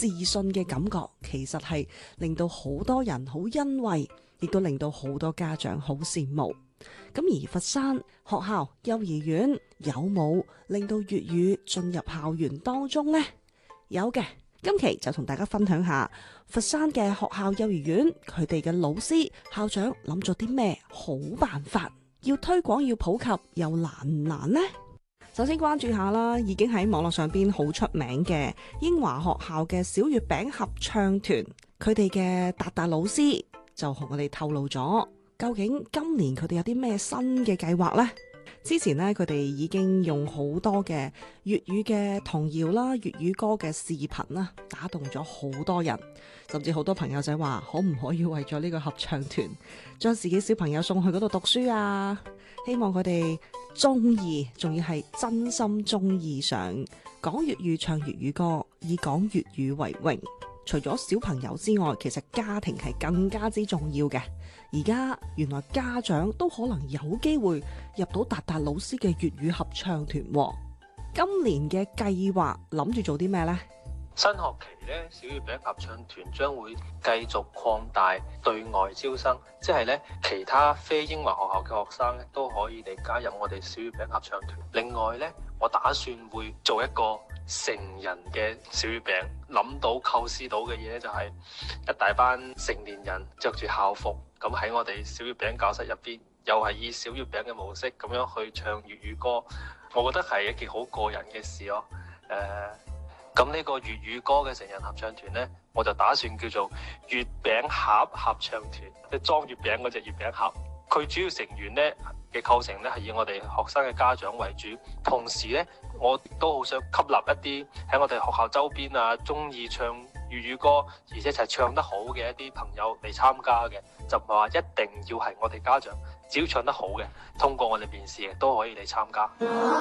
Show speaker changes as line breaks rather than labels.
自信嘅感覺，其實係令到好多人好欣慰，亦都令到好多家長好羨慕。咁而佛山學校幼兒園有冇令到粵語進入校園當中呢？有嘅，今期就同大家分享下佛山嘅學校幼兒園，佢哋嘅老師校長諗咗啲咩好辦法，要推廣要普及又難唔難呢？首先關注下啦，已經喺網絡上邊好出名嘅英華學校嘅小月餅合唱團，佢哋嘅達達老師就同我哋透露咗，究竟今年佢哋有啲咩新嘅計劃呢？之前呢，佢哋已經用好多嘅粵語嘅童謠啦、粵語歌嘅視頻啦，打動咗好多人，甚至好多朋友仔話，可唔可以為咗呢個合唱團，將自己小朋友送去嗰度讀書啊？希望佢哋中意，仲要係真心中意上講粵語、唱粵語歌，以講粵語為榮。除咗小朋友之外，其實家庭係更加之重要嘅。而家原來家長都可能有機會入到達達老師嘅粵語合唱團。今年嘅計劃諗住做啲咩呢？
新學期咧，小月餅合唱團將會繼續擴大對外招生，即係咧其他非英華學校嘅學生咧都可以嚟加入我哋小月餅合唱團。另外咧，我打算會做一個成人嘅小月餅，諗到構思到嘅嘢咧就係一大班成年人着住校服，咁喺我哋小月餅教室入邊，又係以小月餅嘅模式咁樣去唱粵語歌，我覺得係一件好過癮嘅事咯。咁呢個粵語歌嘅成人合唱團呢，我就打算叫做月餅盒合唱團，即係裝月餅嗰隻月餅盒。佢主要成員呢嘅構成呢係以我哋學生嘅家長為主，同時呢，我都好想吸納一啲喺我哋學校周邊啊，中意唱粵語歌，而且就係唱得好嘅一啲朋友嚟參加嘅，就唔係話一定要係我哋家長，只要唱得好嘅，通過我哋面試嘅都可以嚟參加。